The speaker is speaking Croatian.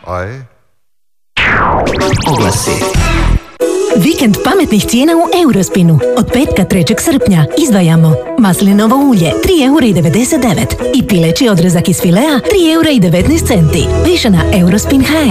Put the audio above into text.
Oglasi. Vikend pametnih cijena u Eurospinu. Od petka 3. srpnja izdvajamo maslinovo ulje 3,99 € i pileći odrezak iz filea 3,19 €. Više na Eurospin.hr.